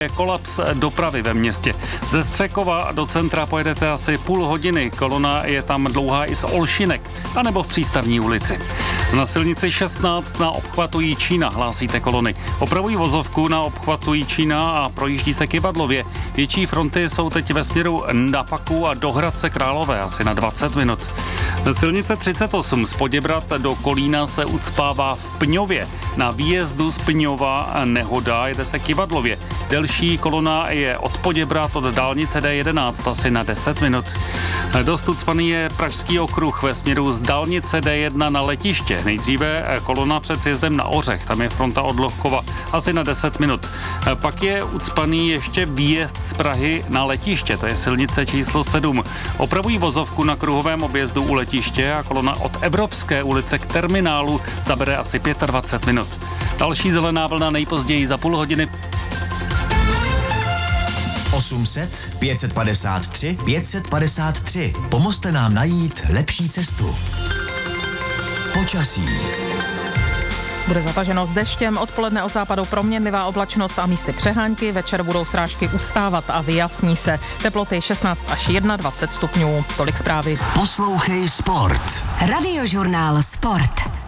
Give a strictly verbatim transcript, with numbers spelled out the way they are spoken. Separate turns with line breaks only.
Je kolaps dopravy ve městě. Ze Střekova do centra pojedete asi půl hodiny. Kolona je tam dlouhá i z Olšinek, anebo v Přístavní ulici. Na silnici šestnáct na obchvatu Jičína hlásíte kolony. Opravují vozovku na obchvatu Jičína a projíždí se Kyvadlově. Větší fronty jsou teď ve směru Napaku a do Hradce Králové asi na dvacet minut. Na silnice třicet osm z Poděbrad do Kolína se ucpává v Pňově. Na výjezdu z Pňova nehoda, jede se Kyvadlově. Delší kolona je od Poděbrad od dálnice D jedenáct asi na deset minut. Dost ucpaný je Pražský okruh ve směru z dálnice D jedna na letiště. Nejdříve kolona před sjezdem na Ořech, tam je fronta od Lohkova asi na deset minut. Pak je ucpaný ještě výjezd z Prahy na letiště, to je silnice číslo sedm. Opravují vozovku na kruhovém objezdu u letiště a kolona od Evropské ulice k terminálu zabere asi dvacet pět minut. Další zelená vlna nejpozději za půl hodiny.
osm set, pět set padesát tři, pět set padesát tři. Pomozte nám najít lepší cestu. Počasí.
Bude zataženo s deštěm, odpoledne od západu proměnlivá oblačnost a místy přehánky, večer budou srážky ustávat a vyjasní se. Teploty šestnáct až dvacet jedna stupňů. Tolik zprávy.
Poslouchej Sport.
Radiožurnál Sport.